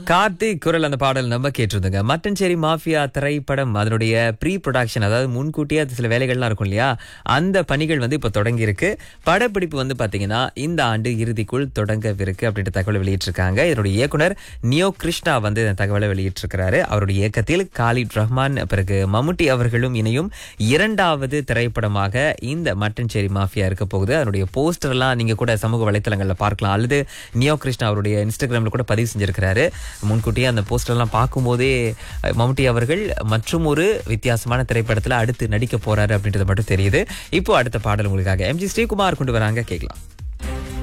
கார்த்திக் குரல் அந்த பாடல் நம்ம கேட்டிருந்தோங்க. மட்டஞ்சேரி மாஃபியா திரைப்படம் அதனுடைய ப்ரீ ப்ரொடக்ஷன், அதாவது முன்கூட்டியே அது சில வேலைகள்லாம் இருக்கும் இல்லையா, அந்த பணிகள் இப்ப தொடங்கி இருக்கு. படப்பிடிப்பு பாத்தீங்கன்னா இந்த ஆண்டு இறுதிக்குள் தொடங்கவிருக்கு அப்படின்ற தகவலை வெளியிட்டிருக்காங்க. இதனுடைய இயக்குனர் நியோ கிருஷ்ணா இந்த தகவலை வெளியிட்டிருக்கிறாரு. அவருடைய இயக்கத்தில் காலித் ரஹ்மான் பிறகு மம்முட்டி அவர்களும் இணையும் இரண்டாவது திரைப்படமாக இந்த மட்டஞ்சேரி மாஃபியா இருக்க போகுது. அதனுடைய போஸ்டர் எல்லாம் நீங்க கூட சமூக வலைத்தளங்கள்ல பார்க்கலாம், அல்லது நியோ கிருஷ்ணா அவருடைய இன்ஸ்டாகிராம்ல கூட பதிவு செஞ்சிருக்கிறாரு. முன்கூட்டியே அந்த போஸ்டர் எல்லாம் பார்க்கும் போதே மம்முட்டி அவர்கள் மற்றும் ஒரு வித்தியாசமான திரைப்படத்துல அடுத்து நடிக்க போறாரு அப்படின்றது மட்டும் தெரியுது. இப்போ அடுத்த பாடல் உங்களுக்காக எம்ஜி ஸ்ரீகுமார் கொண்டு வராங்க, கேட்கலாம்.